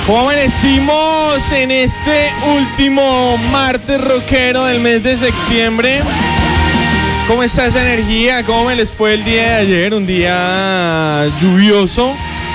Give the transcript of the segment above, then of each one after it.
¿Cómo amanecimos en este último martes rockero del mes de septiembre? ¿Cómo está esa energía? ¿Cómo me les fue el día de ayer? Un día lluvioso.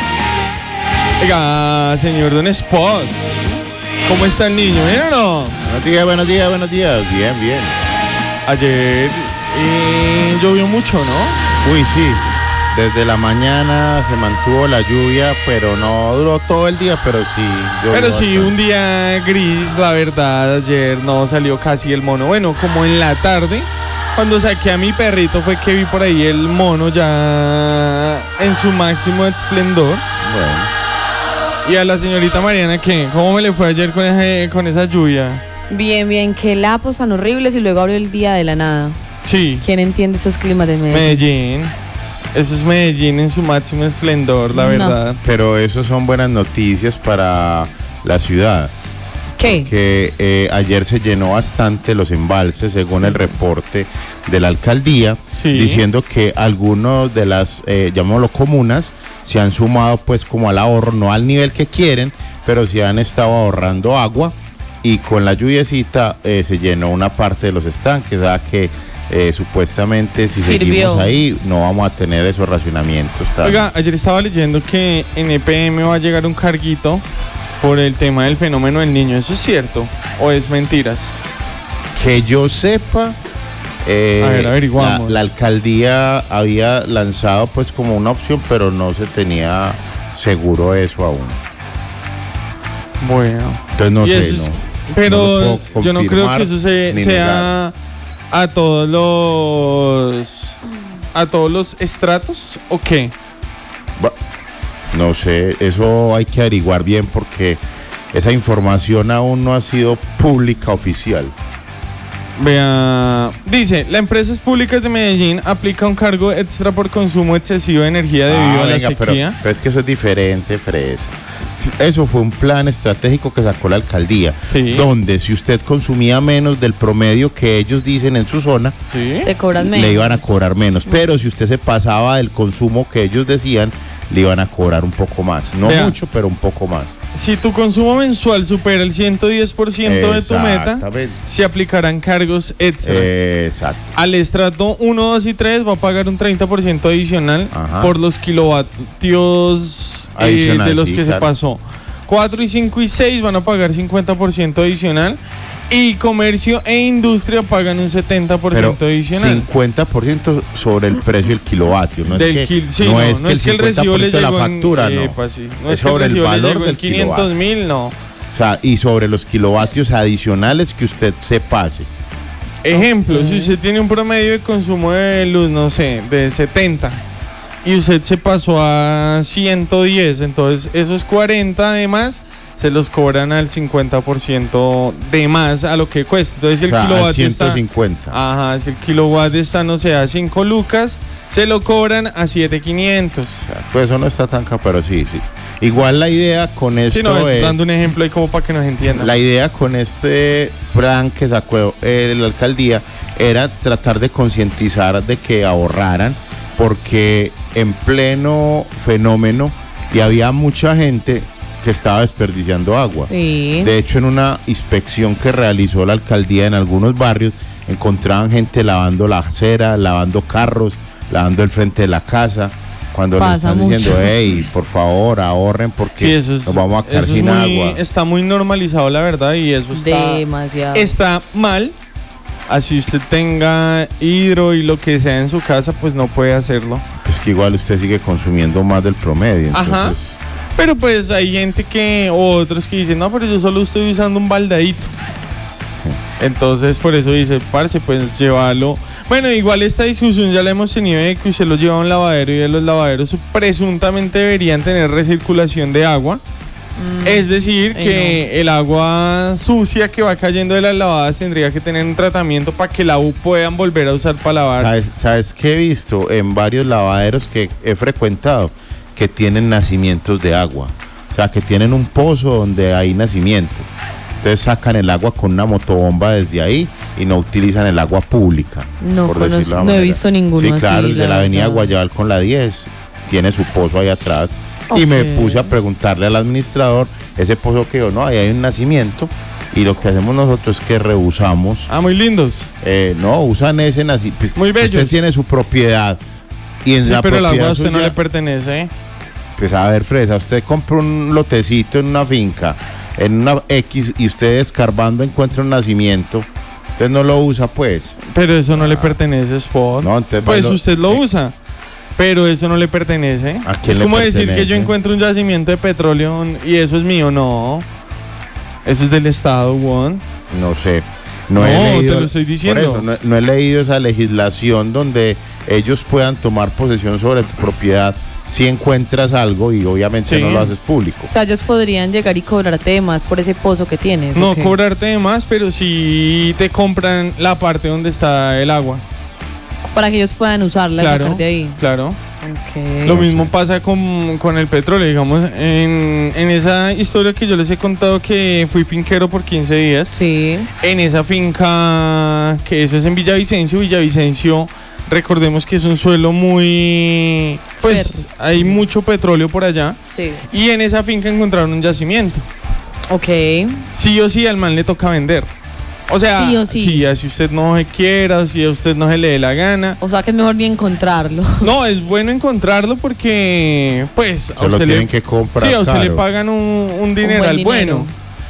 Oiga, señor Don Spot, ¿cómo está el niño? ¿Bien o no? Buenos días. Bien. Ayer llovió mucho, ¿no? Uy, sí. Desde la mañana se mantuvo la lluvia, pero no duró todo el día, pero sí. Pero sí, un día gris, la verdad. Ayer no salió casi el mono. Bueno, como en la tarde, cuando saqué a mi perrito, fue que vi por ahí el mono ya en su máximo esplendor. Bueno. Y a la señorita Mariana, ¿qué? ¿Cómo me le fue ayer con esa lluvia? Bien, que lapos tan horribles y luego abrió el día de la nada. Sí. ¿Quién entiende esos climas de Medellín? Medellín. Eso es Medellín en su máximo esplendor, la verdad. Pero eso son buenas noticias para la ciudad. ¿Qué? Que ayer se llenó bastante los embalses, según el reporte de la alcaldía, diciendo que algunos de las, llamémoslo comunas, se han sumado pues como al ahorro, no al nivel que quieren, pero sí han estado ahorrando agua, y con la lluviecita se llenó una parte de los estanques, o sea que supuestamente si seguimos ahí no vamos a tener esos racionamientos. Oiga, ayer estaba leyendo que en EPM va a llegar un carguito por el tema del fenómeno del niño. ¿Eso es cierto o es mentiras? Que yo sepa, a ver, averiguamos. La alcaldía había lanzado pues como una opción, pero no se tenía seguro eso aún. Bueno, entonces no sé, pero yo no creo que eso sea a todos los estratos, ¿o qué? No sé, eso hay que averiguar bien porque esa información aún no ha sido pública oficial. Vea, dice, la Empresas Públicas de Medellín aplica un cargo extra por consumo excesivo de energía debido a la sequía. Pero es que eso es diferente, Fresa. Eso fue un plan estratégico que sacó la alcaldía, donde si usted consumía menos del promedio que ellos dicen en su zona, te cobran menos. Le iban a cobrar menos, pero si usted se pasaba del consumo que ellos decían, le iban a cobrar un poco más, no mucho, pero un poco más. Si tu consumo mensual supera el 110% de tu meta, se aplicarán cargos extras. Exacto. Al estrato 1, 2 y 3 va a pagar un 30% adicional por los kilovatios de los que se pasó. 4 y 5 y 6 van a pagar 50% adicional. Y comercio e industria pagan un 70% adicional. 50% sobre el precio del kilovatio. No es que el recibo le llegó la factura, no. No es sobre el valor del 500.000, no. O sea, y sobre los kilovatios adicionales que usted se pase. Ejemplo, si usted tiene un promedio de consumo de luz, no sé, de 70, y usted se pasó a 110, entonces esos 40 además se los cobran al 50% de más a lo que cuesta. Entonces si el kilowatt 150. Si el kilowatt está, no sé, a 5 lucas, se lo cobran a 7,500. Pues eso no está tan caro, pero sí. Igual la idea con esto es dando un ejemplo ahí como para que nos entiendan. La idea con este plan que sacó la alcaldía era tratar de concientizar de que ahorraran, porque en pleno fenómeno y había mucha gente que estaba desperdiciando agua. De hecho, en una inspección que realizó la alcaldía en algunos barrios, encontraban gente lavando la acera, lavando carros, lavando el frente de la casa, cuando les están diciendo, hey, por favor, ahorren porque nos vamos a quedar sin agua. Está muy normalizado, la verdad, y eso está mal. Así usted tenga hidro y lo que sea en su casa, pues no puede hacerlo. Pues que igual usted sigue consumiendo más del promedio, entonces... Pero pues hay gente o otros que dicen, no, pero yo solo estoy usando un baldadito. Entonces por eso dice, parce, pues llévalo. Bueno, igual esta discusión ya la hemos tenido de que usted lo lleva a un lavadero y de los lavaderos presuntamente deberían tener recirculación de agua. Es decir, que el agua sucia que va cayendo de las lavadas tendría que tener un tratamiento para que la puedan volver a usar para lavar. ¿Sabes qué he visto en varios lavaderos que he frecuentado? Que tienen nacimientos de agua, o sea, que tienen un pozo donde hay nacimiento. Entonces sacan el agua con una motobomba desde ahí y no utilizan el agua pública. No he visto ninguno. Sí, claro, así, el de la avenida Guayabal con la 10 tiene su pozo ahí atrás. Y me Ok. puse a preguntarle al administrador, ese pozo que no, ahí hay un nacimiento. Y lo que hacemos nosotros es que rehusamos. Ah, muy lindos. No, usan ese nacimiento. Pues, Muy bellos. usted tiene su propiedad. Y en Sí, la pero el agua propiedad a usted no suya, le pertenece, ¿eh? pues a ver, Fresa, usted compra un lotecito en una finca, en una X, y usted escarbando encuentra un nacimiento. Usted no lo usa, pues. Pero eso no le pertenece, Spot. No, entonces Pues va- usted lo usa, pero eso no le pertenece. ¿A quién Es le como decir que yo pertenece? encuentro un yacimiento de petróleo y eso es mío. No. Eso es del Estado, Juan. No sé. No, he leído, te lo estoy diciendo. por eso, no he leído esa legislación donde ellos puedan tomar posesión sobre tu propiedad si encuentras algo y obviamente Sí. no lo haces público. O sea, ellos podrían llegar y cobrarte de más por ese pozo que tienes. No ¿o qué? cobrarte de más, pero sí te compran la parte donde está el agua. Para que ellos puedan usarla y Claro, sacar de ahí. claro. Ok. Lo mismo pasa con el petróleo, digamos, en esa historia que yo les he contado que fui finquero por 15 días. Sí. En esa finca, que eso es en Villavicencio, recordemos que es un suelo muy... Pues hay mucho petróleo por allá. Sí. Y en esa finca encontraron un yacimiento. Ok. Sí o sí al man le toca vender. O sea, Sí o sí. si usted no se quiera, si a usted no se le dé la gana. O sea que es mejor ni encontrarlo. No, es bueno encontrarlo porque, pues, Se lo tienen que comprar. sí, a usted le caro. pagan un dineral buen dinero. bueno.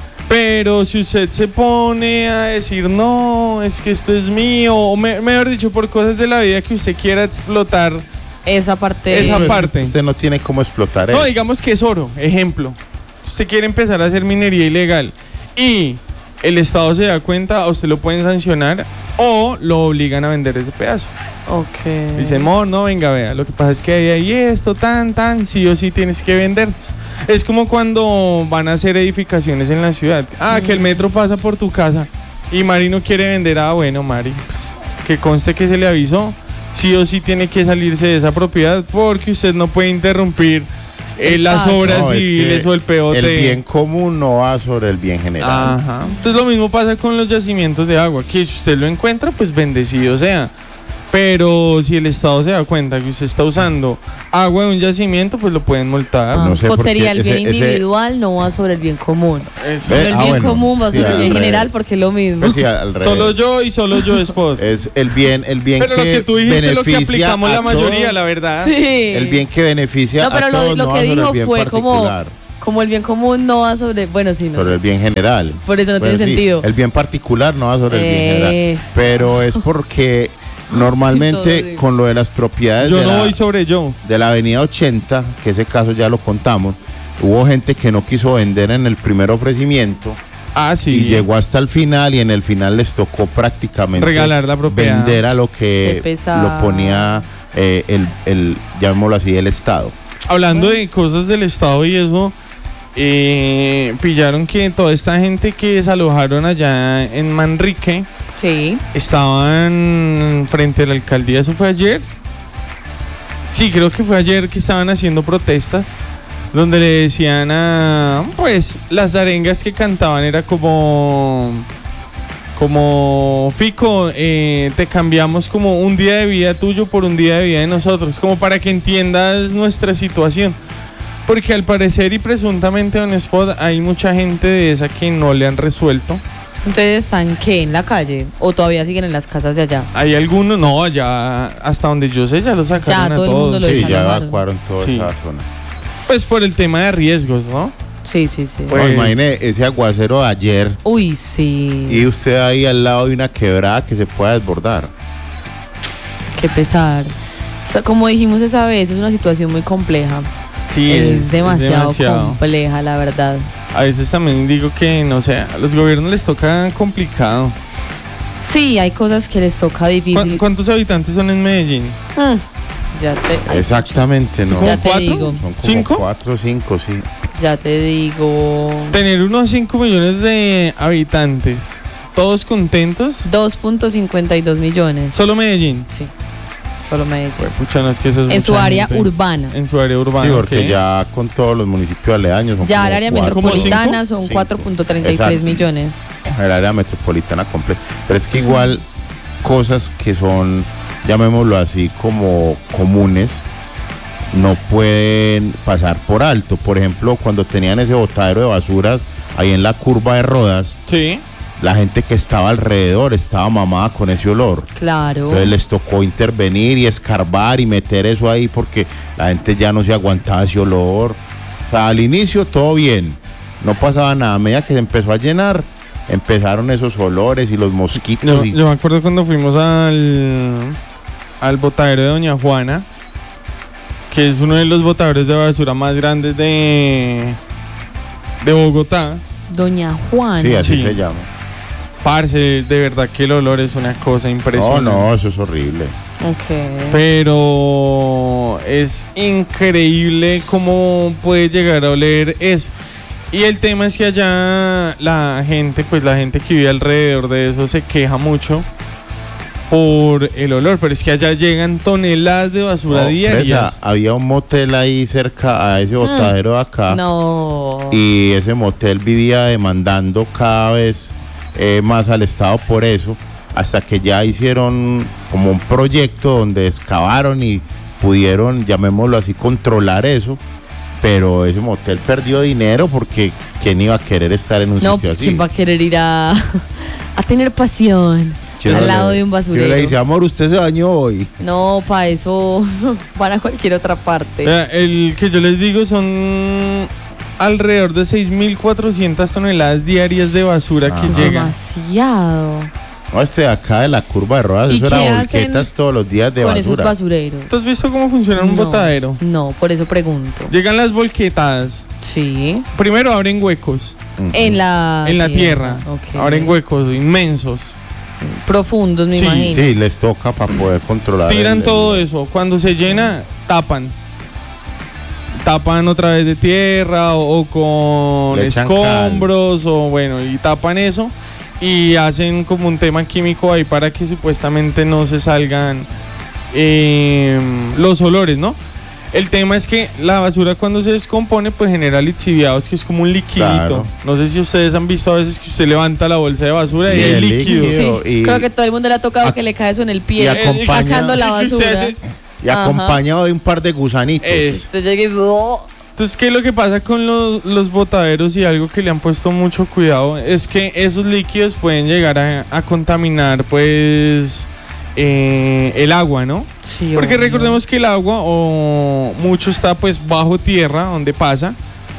Pero si usted se pone a decir, no, es que esto es mío, o mejor dicho, por cosas de la vida que usted quiera explotar. Esa parte. Esa Pues, parte. Usted no tiene cómo explotar No, eso. digamos que es oro, ejemplo. Si usted quiere empezar a hacer minería ilegal y el Estado se da cuenta, a usted lo pueden sancionar o lo obligan a vender ese pedazo. Ok. Dice, no, venga, vea, lo que pasa es que hay ahí esto, tan, sí o sí tienes que vender. Es como cuando van a hacer edificaciones en la ciudad. Que el metro pasa por tu casa y Mari no quiere vender. Bueno, Mari, pues, que conste que se le avisó. Sí o sí tiene que salirse de esa propiedad porque usted no puede interrumpir las paso. obras No, es civiles que o el peote. el bien común no va sobre el bien general. Ajá. Entonces lo mismo pasa con los yacimientos de agua, que si usted lo encuentra, pues bendecido sea. Pero si el Estado se da cuenta que usted está usando agua de un yacimiento, pues lo pueden multar. no sé por qué sería el bien ese- individual, no va sobre el bien común. Eso. Pero el bien bueno, común va sí, sobre el al bien revés. general porque es lo mismo. Pues sí, al revés. Solo yo y solo yo, Spot. Es el bien Pero lo que tú dijiste es lo que beneficia aplicamos a la mayoría, todos, la verdad. Sí. El bien que beneficia No, pero a todos, lo no que va sobre dijo el bien fue como particular, el bien común no va sobre. Bueno, sí, no. sobre el bien general. Por eso no tiene sí, sentido. El bien particular no va sobre el bien general. Eso. Pero es porque normalmente Todo, sí. con lo de las propiedades Yo de, no la, voy sobre yo. de la avenida 80, que ese caso ya lo contamos, hubo gente que no quiso vender en el primer ofrecimiento Sí. y llegó hasta el final y en el final les tocó prácticamente Regalar la propiedad. vender a lo Qué que pesado. lo ponía llamémoslo así, el Estado. Hablando de cosas del Estado y eso, pillaron que toda esta gente que desalojaron allá en Manrique Sí. estaban frente a la alcaldía. ¿Eso fue ayer? Sí, creo que fue ayer que estaban haciendo protestas donde le decían pues las arengas que cantaban era como Fico, te cambiamos como un día de vida tuyo por un día de vida de nosotros, como para que entiendas nuestra situación. Porque al parecer y presuntamente en Spot hay mucha gente de esa que no le han resuelto. Entonces, ¿están qué? ¿En la calle? ¿O todavía siguen en las casas de allá? Hay algunos, no, ya hasta donde yo sé ya lo sacaron Ya, a todo el todos. mundo lo Sí, ya desalojaron. evacuaron toda Sí. esa zona. Pues por el tema de riesgos, ¿no? Sí, sí, sí. Pues- No, imagine ese aguacero de ayer Uy, sí. y usted ahí al lado de una quebrada que se pueda desbordar. Qué pesar. Como dijimos esa vez, es una situación muy compleja. Sí, es demasiado demasiado. compleja, la verdad. A veces también digo que, no sé, a los gobiernos les toca complicado. Sí, hay cosas que les toca difícil. ¿Cuántos habitantes son en Medellín? Ya te, ay, Exactamente, ¿no? ¿Como Ya te cuatro? digo. Son como ¿Cinco? 4 o 5, sí. ya te digo. Tener unos 5 millones de habitantes, todos contentos. 2.52 millones. Solo Medellín. Sí, solo Medellín. Pues, pucha, no es que eso es En su mucha área gente. urbana. En su área urbana. Sí, porque ok. ya con todos los municipios aledaños son Ya como el área cuatro. ¿Como metropolitana cinco? son Cinco. 4.33 Exacto. millones. El área metropolitana completa. Pero es que igual cosas que son, llamémoslo así, como comunes, no pueden pasar por alto. Por ejemplo, cuando tenían ese botadero de basuras ahí en la curva de Rodas, Sí. la gente que estaba alrededor estaba mamada con ese olor. Claro. Entonces les tocó intervenir y escarbar y meter eso ahí porque la gente ya no se aguantaba ese olor. O sea, al inicio todo bien, no pasaba nada. A medida que se empezó a llenar, empezaron esos olores y los mosquitos. Yo me acuerdo cuando fuimos al botadero de Doña Juana, que es uno de los botaderos de basura más grandes de Bogotá. Doña Juana. Sí, así Sí. se llama. Parce, de verdad que el olor es una cosa impresionante. No, eso es horrible. Ok. Pero es increíble cómo puede llegar a oler eso. Y el tema es que allá la gente que vive alrededor de eso se queja mucho por el olor, pero es que allá llegan toneladas de basura No, diarias. Fresa, había un motel ahí cerca a ese botadero de acá. No. Y ese motel vivía demandando cada vez más al Estado por eso, hasta que ya hicieron como un proyecto donde excavaron y pudieron, llamémoslo así, controlar eso. Pero ese motel perdió dinero porque ¿quién iba a querer estar en un No, sitio pues así? quién va a querer ir a tener pasión ¿Quién al le- lado de un Yo basurero? le dice, amor, usted se bañó hoy. No, para eso van a cualquier otra parte. Vea, el que yo les digo son alrededor de 6.400 toneladas diarias de basura que Ajá. llegan. Demasiado. No, de acá de la curva de Rodas, ¿Y eso qué era hacen volquetas todos los días de con esos basura. basureros. ¿Tú has visto cómo funciona un No, botadero? No, por eso pregunto. Llegan las volquetadas. Sí. Primero abren huecos Ujú. En la tierra. Ok. Abren huecos inmensos. Profundos, me Sí, imagino. Sí, les toca para poder controlar. Tiran el- todo eso. Cuando se llena, tapan. Tapan otra vez de tierra o con Le echan escombros o bueno, y tapan eso y hacen como un tema químico ahí para que supuestamente no se salgan los olores, ¿no? El tema es que la basura cuando se descompone pues genera lixiviados, que es como un liquidito. Claro. No sé si ustedes han visto a veces que usted levanta la bolsa de basura Sí, y hay el líquido. líquido. Sí, Y- creo que todo el mundo le ha tocado Ac- que le cae eso en el y pie, acompaña- sacando la Y que usted basura. hace- Y acompañado de un par de gusanitos. Es- Usted llega y- Entonces, ¿qué es lo que pasa con los botaderos? Y algo que le han puesto mucho cuidado es que esos líquidos pueden llegar a contaminar, pues, el agua, ¿no? Sí, Porque obvio. recordemos que el agua o mucho está, pues, bajo tierra, donde pasa.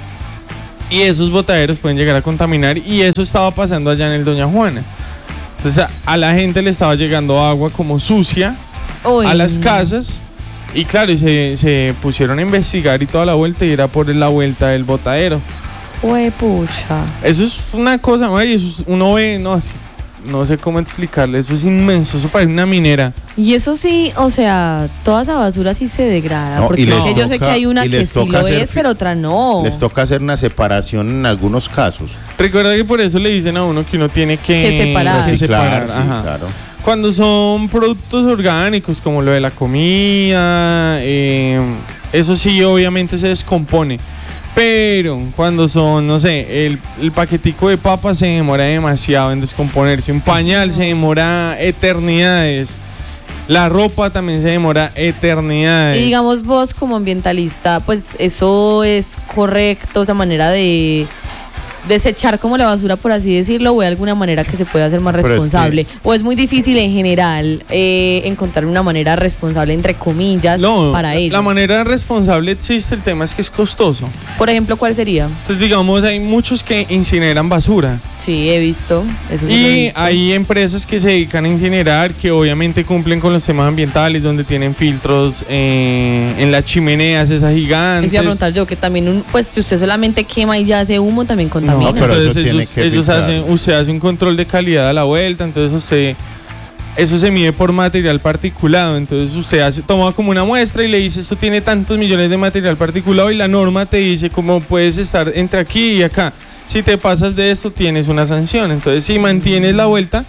Y esos botaderos pueden llegar a contaminar. Y eso estaba pasando allá en el Doña Juana. Entonces, a la gente le estaba llegando agua como sucia Uy, a las no. casas. Y claro, y se pusieron a investigar y toda la vuelta y era por la vuelta del botadero. Pucha. Eso es una cosa, Mari, eso es- uno ve, no, es que no sé cómo explicarle, eso es inmenso, eso parece una minera. Y eso sí, o sea, toda esa basura sí se degrada. No, porque y les es que yo sé toca- que hay una y que les sí toca lo hacer es, pero otra no. Les toca hacer una separación en algunos casos. Recuerda que por eso le dicen a uno que uno tiene que separar. Reciclar, sí, ajá. claro. Cuando son productos orgánicos como lo de la comida, eso sí obviamente se descompone. Pero cuando son, no sé, el paquetico de papas se demora demasiado en descomponerse. Un pañal se demora eternidades. La ropa también se demora eternidades. Y digamos vos como ambientalista, pues eso es correcto, esa manera de desechar como la basura, por así decirlo, o de alguna manera que se pueda hacer más Pero es responsable. O es muy difícil en general encontrar una manera responsable, entre comillas, No, para ello. la manera responsable existe, el tema es que es costoso. Por ejemplo, ¿cuál sería? Entonces, digamos, hay muchos que incineran basura. Sí, he visto. Eso sí lo he Y visto. hay empresas que se dedican a incinerar, que obviamente cumplen con los temas ambientales, donde tienen filtros en las chimeneas, esas gigantes. Eso iba a preguntar yo, que también, pues si usted solamente quema y ya hace humo, también contamina. No, pero eso entonces tiene ellos, que ellos filtrar. usted hace un control de calidad a la vuelta, entonces usted, eso se mide por material particulado, entonces usted toma como una muestra y le dice esto tiene tantos millones de material particulado y la norma te dice cómo puedes estar entre aquí y acá. Si te pasas de esto tienes una sanción, entonces si mantienes la vuelta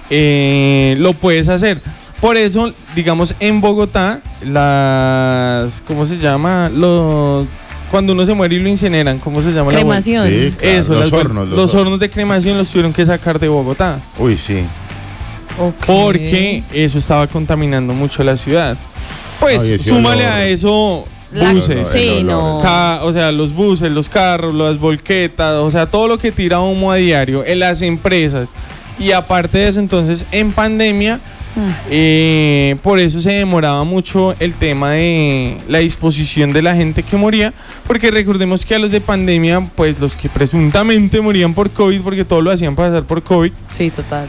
lo puedes hacer. Por eso, digamos, en Bogotá, ¿cómo se llama? Cuando uno se muere y lo incineran, ¿cómo se llama? Cremación. Sí, claro, Eso, los los hornos de cremación los tuvieron que sacar de Bogotá. Uy, sí. Ok. Porque eso estaba contaminando mucho la ciudad. Pues Ay, ese súmale olor. a eso buses. Sí, no. O sea, los buses, los carros, las volquetas, o sea, todo lo que tira humo a diario en las empresas. Y aparte de eso, entonces, en pandemia, por eso se demoraba mucho el tema de la disposición de la gente que moría, porque recordemos que a los de pandemia, pues los que presuntamente morían por COVID, porque todos lo hacían pasar por COVID. Sí, total.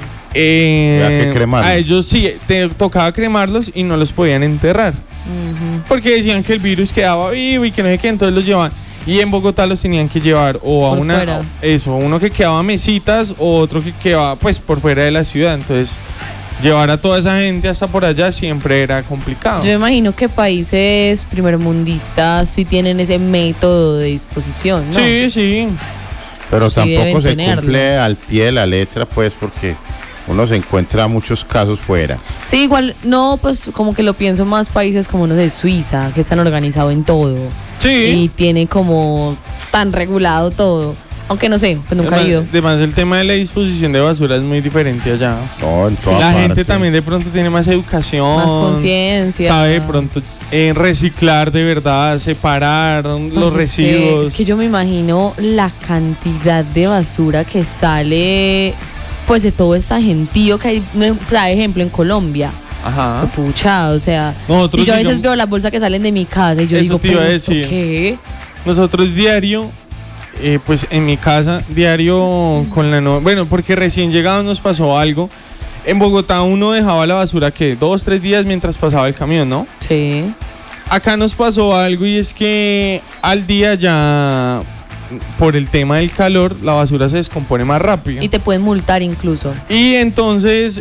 Que cremarlos. A ellos sí, te tocaba cremarlos y no los podían enterrar. Porque decían que el virus quedaba vivo y que no sé qué, entonces los llevaban. Y en Bogotá los tenían que llevar o a por fuera. Uno que quedaba a mesitas o otro que quedaba pues por fuera de la ciudad. Entonces, llevar a toda esa gente hasta por allá siempre era complicado. Yo me imagino que países primermundistas sí tienen ese método de disposición, ¿no? Sí, sí. Pero Sí, tampoco deben se tenerlo. cumple al pie de la letra, pues, porque uno se encuentra muchos casos fuera. Sí, igual, no, pues como que lo pienso más países como, no sé, Suiza, que están organizados en todo. Sí. Y tiene como tan regulado todo. Aunque no sé, pues nunca he ido. Además, el tema de la disposición de basura es muy diferente allá. No, en toda La parte. gente también de pronto tiene más educación. Más conciencia. Sabe de pronto reciclar de verdad, separar los Pues residuos. Es que yo me imagino la cantidad de basura que sale, pues de todo este gentío que hay, o sea, ejemplo, en Colombia. Ajá. Pucha, o sea, Nosotros, si yo a veces digamos, veo las bolsas que salen de mi casa y yo eso digo, te iba a ¿pero esto decir. qué? Nosotros diario, pues en mi casa, diario con bueno, porque recién llegados nos pasó algo. En Bogotá uno dejaba la basura que 2-3 días mientras pasaba el camión, ¿no? Sí. Acá nos pasó algo y es que al día ya, por el tema del calor, la basura se descompone más rápido. Y te pueden multar incluso. Y entonces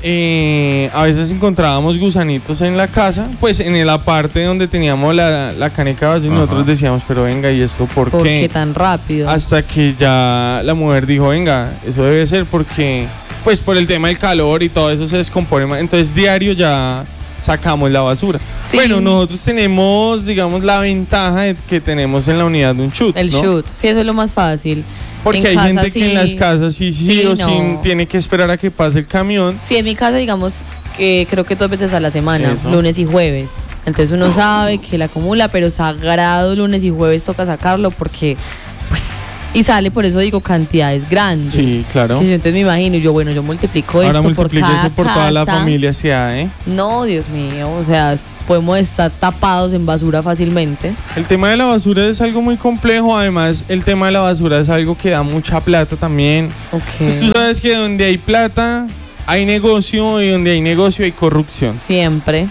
a veces encontrábamos gusanitos en la casa, pues en la parte donde teníamos la caneca de basura, y Ajá. nosotros decíamos, pero venga, ¿y esto por ¿Por qué? qué tan rápido? Hasta que ya la mujer dijo, venga, eso debe ser porque, pues por el tema del calor y todo eso se descompone más. Entonces diario ya sacamos la basura. Sí. Bueno, nosotros tenemos, digamos, la ventaja de que tenemos en la unidad de un chute, El ¿no? shoot, sí, eso es lo más fácil. Porque En hay casa gente sí- que en las casas sí Sí, o sí no. tiene que esperar a que pase el camión. Sí, en mi casa, digamos, que creo que 2 veces a la semana, Eso. lunes y jueves. Entonces uno sabe que la acumula, pero sagrado lunes y jueves toca sacarlo porque, pues, y sale, por eso digo, cantidades grandes. Sí, claro. Que yo entonces me imagino, yo multiplico Ahora esto por multiplique cada eso por toda la casa. familia, sí, ¿eh? No, Dios mío, o sea, podemos estar tapados en basura fácilmente. El tema de la basura es algo muy complejo, además el tema de la basura es algo que da mucha plata también. Ok. Entonces tú sabes que donde hay plata hay negocio y donde hay negocio hay corrupción. Siempre.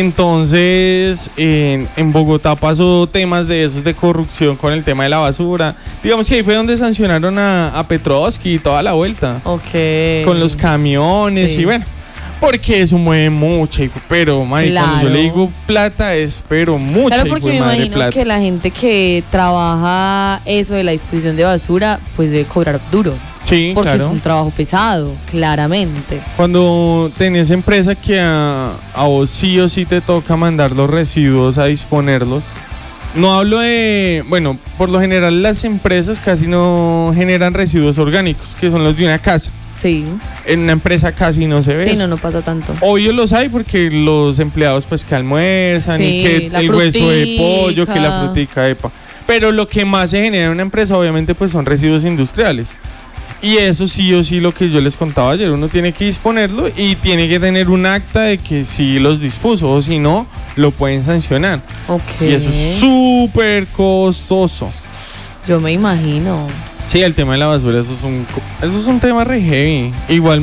Entonces en Bogotá pasó temas de esos de corrupción con el tema de la basura. Digamos que ahí fue donde sancionaron a Petrovsky y toda la vuelta. Ok. Con los camiones Sí. y bueno. Porque eso mueve mucho, pero madre, cuando yo Claro. le digo plata es pero mucha Claro, porque hijo de me madre imagino plata. que la gente que trabaja eso de la disposición de basura, pues debe cobrar duro. Sí, Porque claro. es un trabajo pesado, claramente. Cuando tenés empresa que a vos sí o sí te toca mandar los residuos a disponerlos. No hablo de, bueno, por lo general las empresas casi no generan residuos orgánicos, que son los de una casa. Sí. En una empresa casi no se ve. Sí, eso. no pasa tanto. Obvio los hay porque los empleados pues que almuerzan y Sí, que la el hueso de pollo, que la frutica. frutica, epa. Pero lo que más se genera en una empresa obviamente pues son residuos industriales. Y eso sí o sí lo que yo les contaba ayer, uno tiene que disponerlo y tiene que tener un acta de que sí los dispuso o si no, lo pueden sancionar. Ok. Y eso es súper costoso. Yo me imagino. Sí, el tema de la basura, eso es un tema re heavy. Igual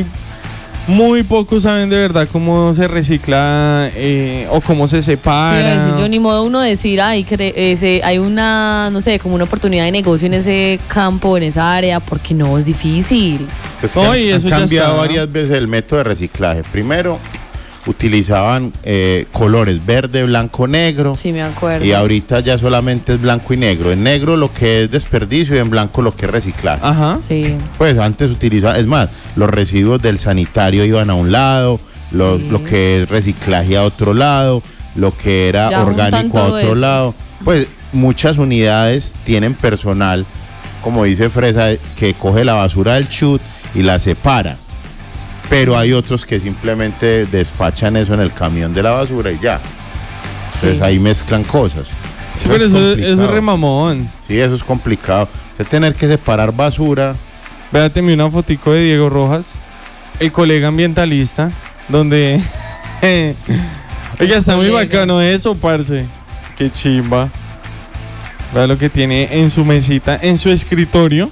muy pocos saben de verdad cómo se recicla o cómo se Sí, iba a separa. decir yo, ni modo uno decir, ay, hay una, no sé, como una oportunidad de negocio en ese campo, en esa área, porque no, es difícil. Pues que No, y han eso ya cambiado está, ¿no? varias veces el método de reciclaje. Primero, utilizaban colores verde, blanco, negro. Sí, me acuerdo. Y ahorita ya solamente es blanco y negro. En negro lo que es desperdicio y en blanco lo que es reciclaje. Ajá. Sí. Pues antes utilizaban, es más, los residuos del sanitario iban a un lado, lo que es reciclaje a otro lado, lo que era Ya juntan orgánico a todo otro eso. lado. Pues muchas unidades tienen personal, como dice Fresa, que coge la basura del chut y la separa. Pero hay otros que simplemente despachan eso en el camión de la basura y ya. Entonces Sí. ahí mezclan cosas. Sí, pero eso es remamón. Sí, eso es complicado. Usted tener que separar basura. Véate una fotico de Diego Rojas, el colega ambientalista, donde... Oiga, está muy bacano eso, parce. Qué chimba. Vea lo que tiene en su mesita, en su escritorio.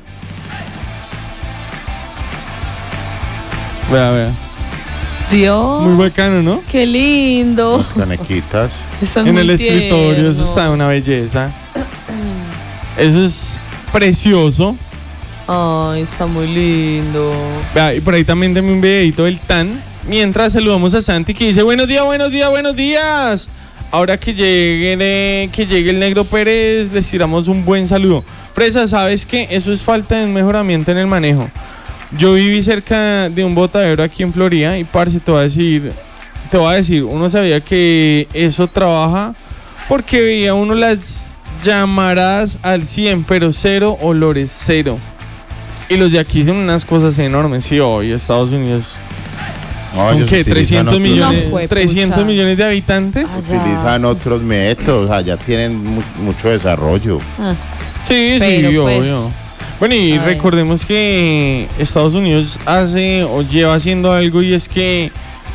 Vea. Dios. Muy bacano, ¿no? Qué lindo. Las canequitas. Están En muy el escritorio, tiernos. eso está una belleza. Eso es precioso. Ay, está muy lindo. Vea, y por ahí también dame un videito del TAN. Mientras saludamos a Santi que dice: buenos días, buenos días, buenos días. Ahora que llegue el Negro Pérez, les tiramos un buen saludo. Fresa, ¿sabes qué? Eso es falta de mejoramiento en el manejo. Yo viví cerca de un botadero aquí en Florida y parce, te voy a decir, uno sabía que eso trabaja porque veía uno las llamaradas al 100, pero cero olores, cero. Y los de aquí son unas cosas enormes. Sí, hoy Estados Unidos... No, ¿Con ellos qué? utilizan 300 millones, No, juepucha. 300 millones de habitantes. Utilizan otros métodos, o sea, ya tienen mucho desarrollo. Ah, Sí, Pero, sí, pues, obvio. Bueno, y ay. recordemos que Estados Unidos hace o lleva haciendo algo, y es que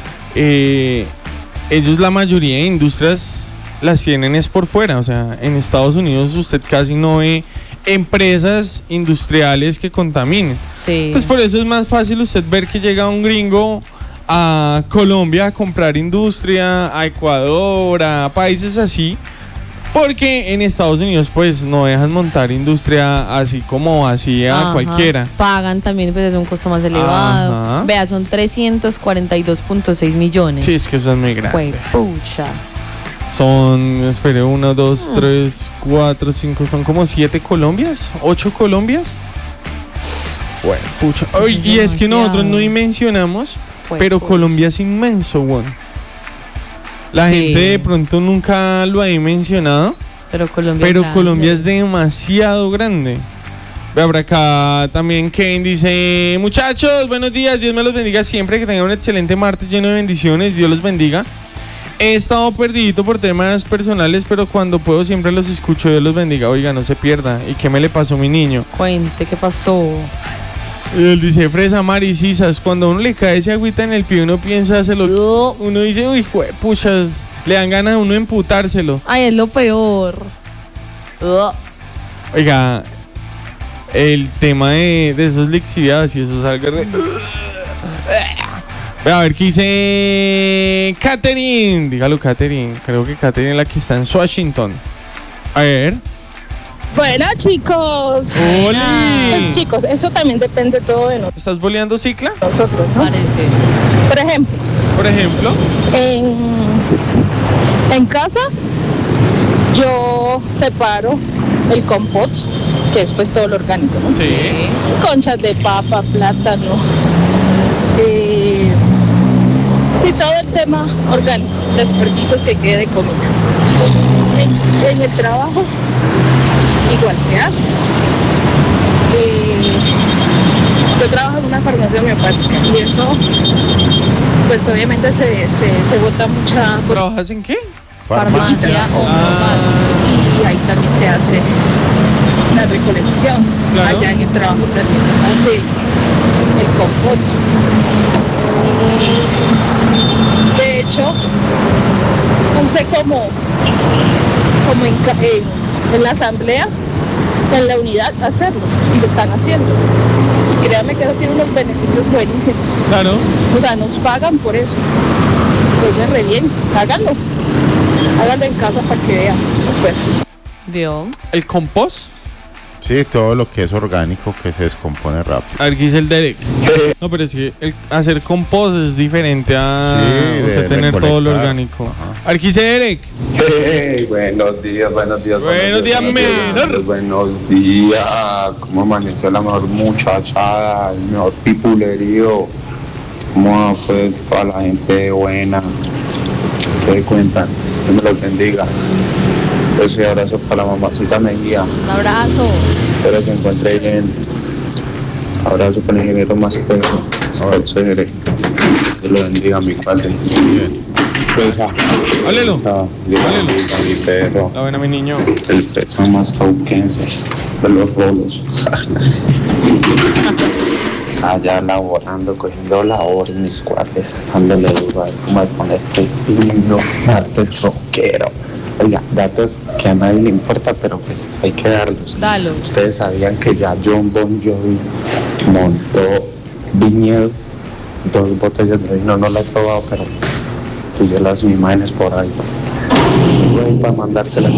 ellos, la mayoría de industrias las tienen es por fuera. O sea, en Estados Unidos usted casi no ve empresas industriales que contaminen. sí. Entonces por eso es más fácil usted ver que llega un gringo a Colombia a comprar industria, a Ecuador, a países así, porque en Estados Unidos pues no dejan montar industria así como así a Ajá. cualquiera. Pagan también, pues es un costo más elevado. Ajá. Vea, son 342.6 millones. Sí, es que eso es muy grande. Pucha. Son, espere, 1, 2, 3, 4, 5, son como 7 Colombias, 8 Colombias. Bueno, pucha. Ay, y es que nosotros no dimensionamos, pero Colombia es inmenso, weón. La Sí. gente de pronto nunca lo ha dimensionado, Pero Colombia, pero grande. Colombia es demasiado grande. Vea, por acá también Kevin dice: muchachos, buenos días, Dios me los bendiga siempre, que tengan un excelente martes lleno de bendiciones, Dios los bendiga. He estado perdido por temas personales, pero cuando puedo siempre los escucho, Dios los bendiga. Oiga, no se pierda. ¿Y qué me le pasó a mi niño? Cuente, ¿qué pasó? Y él dice: Fresa, Maricisas, cuando a uno le cae ese agüita en el pie, uno piensa hacerlo. Uno dice: uy, puchas, le dan ganas a uno de emputárselo. Ay, es lo peor. Oiga, el tema de esos lixiviados y eso salga re... A ver, ¿qué dice Katherine? Dígalo, Katherine. Creo que Katherine es la que está en Washington. A ver. Bueno, chicos. ¡Oli! Pues, chicos, eso también depende todo de ¿Estás boleando cicla? nosotros, ¿no? Parece. Por ejemplo, Por ejemplo. en casa yo separo el compost, que es pues todo lo orgánico, ¿no? Sí. Conchas de papa, plátano, sí, todo el tema orgánico, desperdicios que quede de comida. En el trabajo igual se hace. Yo trabajo en una farmacia homeopática y eso, pues obviamente se bota mucha... ¿Trabajas en qué? Farmacia Y ahí también se hace la recolección. Claro. Allá en el trabajo también se hace el compost. Y, de hecho, puse como en la asamblea, en la unidad, hacerlo. Y lo están haciendo. Y créanme que eso tiene unos beneficios buenísimos. Claro. O sea, nos pagan por eso. Entonces, re bien, háganlo. Háganlo en casa para que vean. Súper. ¿Vio? ¿El compost? Sí, todo lo que es orgánico que se descompone rápido. A ver, ¿qué dice el Derek? No, pero es que hacer compost es diferente a Sí, o sea, de tener todo lo recolectar. orgánico. Ajá. A ver, ¿qué dice Derek? Hey, buenos días, buenos días. Buenos días, menor. Buenos días. ¿Cómo amaneció la mejor muchachada, el mejor pipulerío? ¿Cómo va, pues toda la gente buena? ¿Qué cuentan? Dios me los bendiga. Ese abrazo para la mamacita Mejía. Un abrazo. Espero se encuentre bien. Abrazo para el ingeniero Master. Dios lo bendiga, mi padre. Bien. Hálelo. Hálelo. Mi perro. La buena, mi niño. El peso más cauquense de los rolos. Allá laborando, cogiendo la hora y mis cuates, dándole duro a ver cómo me pone este lindo martes rockero. Oiga, datos que a nadie le importa, pero pues hay que darlos. Dalo. Ustedes sabían que ya John Bon Jovi montó viñedo, 2 botellas de vino, no lo he probado, pero pues yo las vi imágenes por ahí. Voy para mandárselas.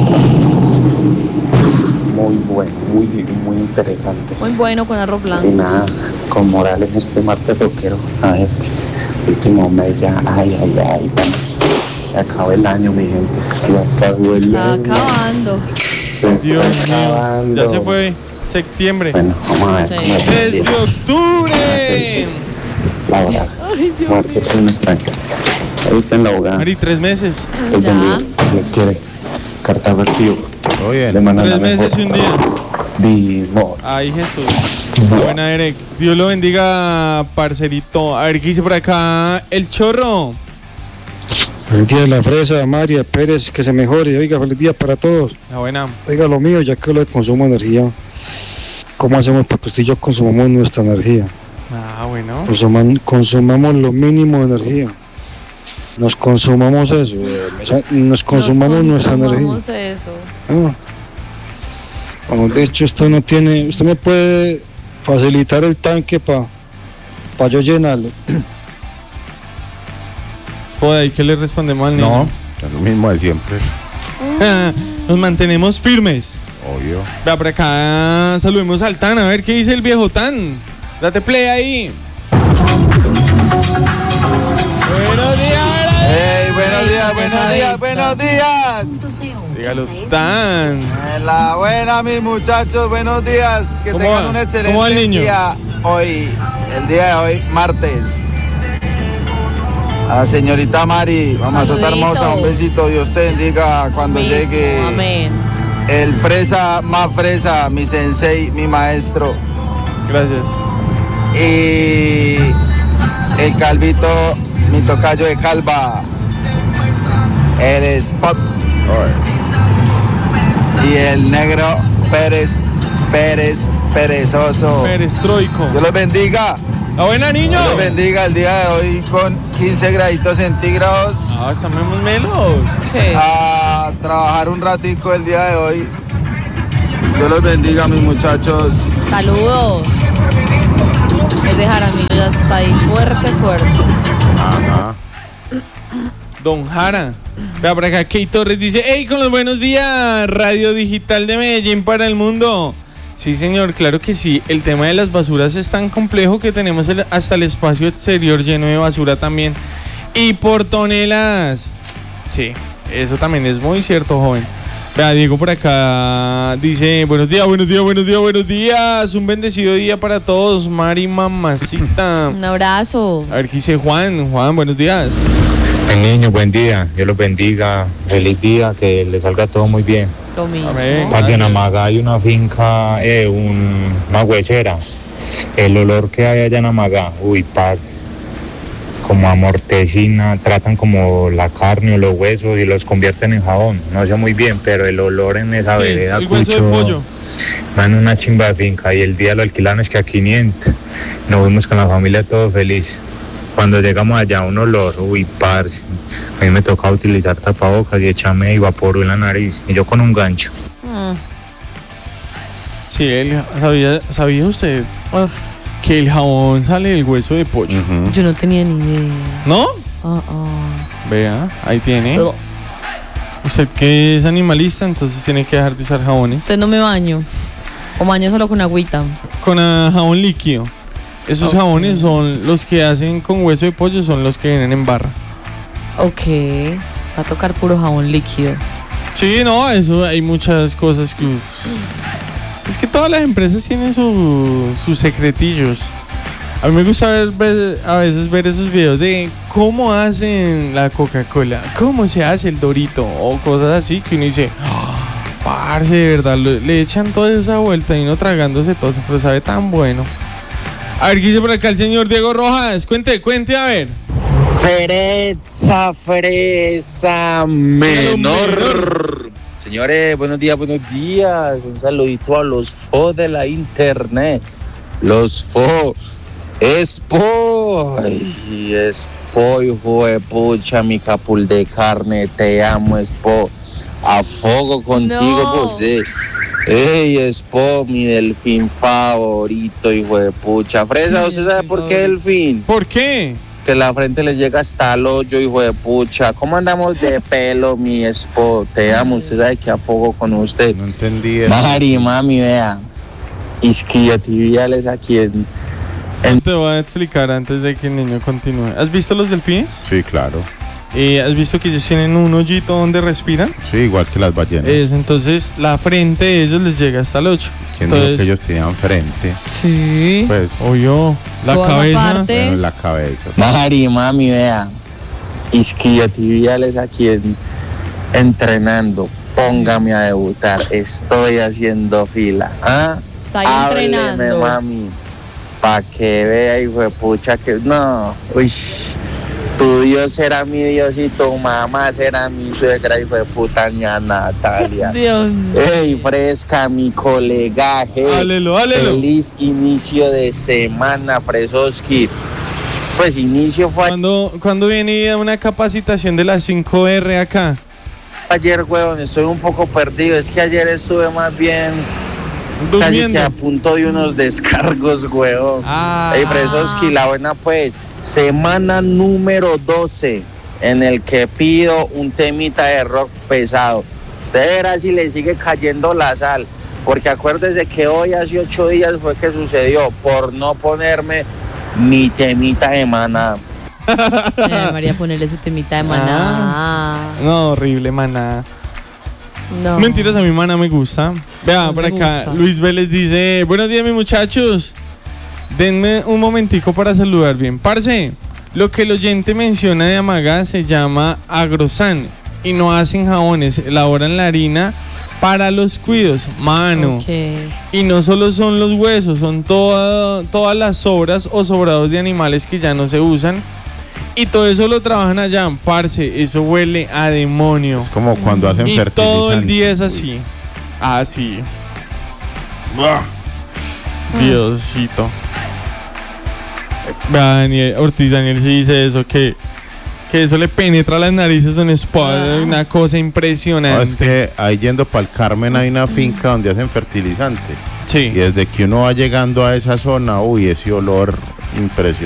Muy bueno, muy interesante. Muy bueno con arroz Y blanco. nada, con moral en este martes rockero. A ver, último mes ya, ay, bueno, se acabó el año, mi gente. Se acabó el Está año. acabando. Se está Dios mío. acabando. Ya se fue septiembre. Bueno, vamos a ver. Sí. cómo está el 3 día. de octubre. Laura, muerte es un extranjero. Ahí está en la abogada. Mari, 3 meses. Les Ya. bendiga. Les quiere. Carta vertido. Todo bien. Le mandan 3 la meses y mejor. un día. Vivo. Ay, Jesús. La buena, Derek. Dios lo bendiga, parcerito. A ver, ¿qué dice por acá? El chorro. Feliz día de la fresa, María Pérez, que se mejore. Oiga, feliz día para todos. La buena. Oiga, lo mío, ya que lo de consumo de energía, ¿cómo hacemos para que usted y yo consumamos nuestra energía? Ah, bueno. Consumamos lo mínimo de energía. Nos consumamos eso, nos consumamos nuestra energía. Consumamos eso. Ah. Bueno, de hecho, usted me puede facilitar el tanque para yo llenarlo. Joder, ¿y qué le respondemos al niño? No, es lo mismo de siempre. Nos mantenemos firmes. Obvio. Vea por acá, saludemos al Tan, a ver qué dice el viejo Tan. Date play ahí. Buenos días. Hey, buenos días, buenos días, buenos días. Dígalo, Tan. En la buena, mis muchachos, buenos días. Que ¿Cómo tengan va? un ¿Cómo va excelente el niño? día hoy. El día de hoy, martes. A la señorita Mari, mamazota Saludito. hermosa, un besito. Dios te bendiga cuando Mismo, llegue amén. el fresa más fresa, mi sensei, mi maestro. Gracias. Y el calvito, mi tocayo de calva, el Spot. Y el negro Pérez perezoso. Perestroico. Dios los bendiga. La buena, niño. Dios los bendiga el día de hoy con 15 graditos centígrados. Ah, estamos melos. ¿Qué? A trabajar un ratico el día de hoy. Dios los bendiga, mis muchachos. Saludos. Ese Jaramillo ya está ahí fuerte. Ajá. Don Jara. Vea por acá, Key Torres dice: hey, con los buenos días, Radio Digital de Medellín para el mundo. Sí, señor, claro que sí. El tema de las basuras es tan complejo que tenemos hasta el espacio exterior lleno de basura también. Y por toneladas. Sí, eso también es muy cierto, joven. Vea, Diego por acá dice: buenos días. Un bendecido día para todos, Mari mamacita. Un abrazo. A ver qué dice Juan. Juan, buenos días. El niño, buen día, Dios los bendiga, feliz día, que le salga todo muy bien. Lo mismo. Amén. Para Yanamaga hay una finca, una huesera. El olor que hay allá en Amagá, uy, paz, como a mortecina, tratan como la carne o los huesos y los convierten en jabón. No sé muy bien, pero el olor en esa Sí, vereda, el hueso de pollo. van una chimba de finca y el día lo alquilan es que a 500. Nos fuimos con la familia todo feliz. Cuando llegamos allá, un olor, uy, parce. A mí me tocaba utilizar tapabocas y echarme vapor en la nariz. Y yo con un gancho. Sí, ¿sabía usted Uf, que el jabón sale del hueso de pollo? Ujú. yo no tenía ni idea. ¿No? Ah. Vea, ahí tiene. Ugh. Usted que es animalista, entonces tiene que dejar de usar jabones. Usted no me baño. O baño solo con agüita. Con jabón líquido. Esos Ok. jabones son los que hacen con hueso de pollo, son los que vienen en barra. Ok. Va a tocar puro jabón líquido. Sí, no, eso hay muchas cosas que... Es que todas las empresas tienen sus secretillos. A mí me gusta a veces ver esos videos de cómo hacen la Coca-Cola, cómo se hace el Dorito o cosas así que uno dice, "Oh, parce, de verdad, le echan toda esa vuelta y uno tragándose todo, pero sabe tan bueno". A ver, ¿qué dice por acá el señor Diego Rojas? Cuente, a ver. Fresa menor. Señores, buenos días. Un saludito a los fo de la internet. Los fo. Expo. Ay, Expo, hijo de pucha, mi capul de carne. Te amo, Expo. A fuego contigo, No. pues. Ey, Expo, mi delfín favorito, hijo de pucha. Fresa, ¿usted sabe por qué delfín? ¿Por qué? Que la frente les llega hasta el hoyo, hijo de pucha. ¿Cómo andamos de pelo, mi Expo? Te amo, usted sabe que a fuego con usted. No entendí. Mari, mami, vea. Isquiotibiales aquí en... Te voy a explicar antes de que el niño continúe. ¿Has visto los delfines? Sí, claro. ¿Has visto que ellos tienen un hoyito donde respiran? Sí, igual que las ballenas. Entonces la frente de ellos les llega hasta el 8. ¿Quién dijo que ellos tenían frente? Sí. Pues, Obvio, la Toda cabeza. parte. bueno, la cabeza. Mari, mami, vea. Isquiotibiales aquí entrenando. Póngame a debutar. Estoy haciendo fila. ¿Ah? Está ahí entrenando. Hábleme, mami. Pa' que vea, hijo de pucha, que... No. Uy. Tu Dios será mi Dios y tu mamá será mi suegra, hijo de puta, ña Natalia. Dios mío. Ey, Fresca, mi colegaje. Álelo. Feliz inicio de semana, Fresoski. Pues inicio fue ¿Cuándo viene una capacitación de las 5R acá? ayer, huevón. Estoy un poco perdido. Es que ayer estuve más bien casi Durmiendo. que a punto de unos descargos, huevón. Ey, Fresoski, la buena pues. Semana número 12 en el que pido un temita de rock pesado. Usted verá si le sigue cayendo la sal, porque acuérdese que hoy hace 8 días fue que sucedió por no ponerme mi temita de Maná. María, ponerle su temita de Maná. No, horrible, Maná. No. Mentiras, a mi Maná me gusta. Vea, No por me acá, gusta. Luis Vélez dice: buenos días, mis muchachos. Denme un momentico para saludar bien. Parce, lo que el oyente menciona de Amagá se llama Agrosan y no hacen jabones, elaboran la harina para los cuidos, mano. Ok. Y no solo son los huesos, son todas las sobras o sobrados de animales que ya no se usan. Y todo eso lo trabajan allá, parce, eso huele a demonio. Es como cuando hacen Y fertilizante. todo el día es así. Así. Diosito. Daniel Ortiz Daniel sí dice eso, que eso le penetra las narices de un espada, una cosa impresionante. No, es que ahí yendo para el Carmen hay una finca donde hacen fertilizante. Sí. Y desde que uno va llegando a esa zona, uy, ese olor impresionante.